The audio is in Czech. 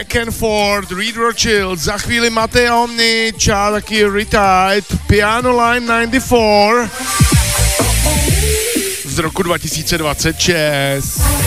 Back and Forth, Reed Rothschild, za chvíli Matteo Omni, taky Retired, Piano Line 94 z roku 2026.